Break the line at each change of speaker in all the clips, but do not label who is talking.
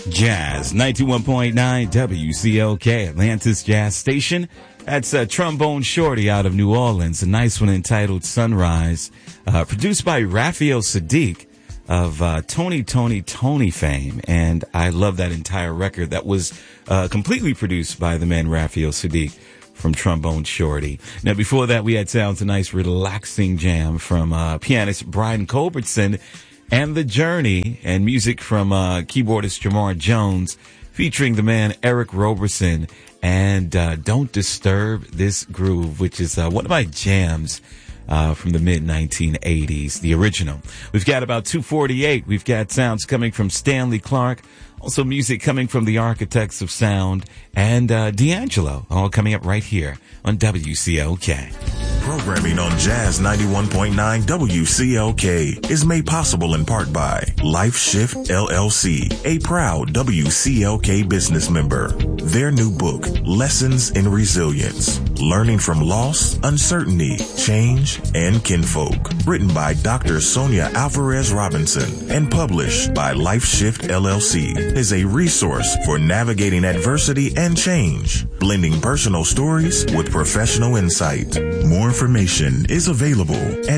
Jazz 91.9 WCLK, Atlantis Jazz Station. That's Trombone Shorty out of New Orleans, a nice one entitled Sunrise, produced by Raphael Saadiq of Tony fame. And I love that entire record. That was completely produced by the man Raphael Saadiq from Trombone Shorty. Now, before that, we had sounds a nice relaxing jam from pianist Brian Culbertson and The Journey, and music from keyboardist Jamar Jones, featuring the man Eric Roberson, and Don't Disturb This Groove, which is one of my jams from the mid-1980s, the original. We've got about 2:48. We've got sounds coming from Stanley Clarke, also music coming from the Architects of Sound, and D'Angelo, all coming up right here on WCLK.
Programming on Jazz 91.9 WCLK is made possible in part by Life Shift LLC, a proud WCLK business member. Their new book, Lessons in Resilience, Learning from Loss, Uncertainty, Change, and Kinfolk, written by Dr. Sonia Alvarez Robinson and published by Life Shift LLC, is a resource for navigating adversity and change, blending personal stories with professional insight. More information is available at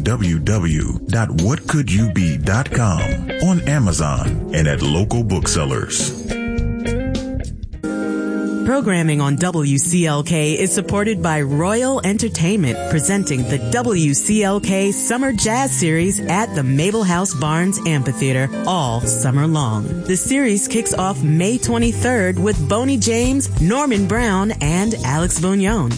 www.whatcouldyoube.com, on Amazon, and at local booksellers.
Programming on WCLK is supported by Royal Entertainment, presenting the WCLK Summer Jazz Series at the Mabel House Barnes Amphitheater all summer long. The series kicks off May 23rd with Boney James, Norman Brown, and Alex Bugnon.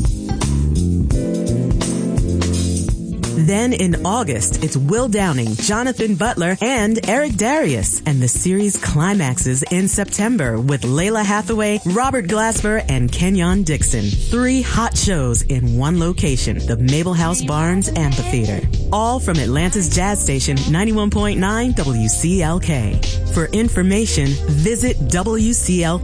Then in August, it's Will Downing, Jonathan Butler, and Eric Darius. And the series climaxes in September with Layla Hathaway, Robert Glasper, and Kenyon Dixon. 3 hot shows in one location, the Mabel House Barnes Amphitheater. All from Atlanta's Jazz Station, 91.9 WCLK. For information, visit WCLK.org.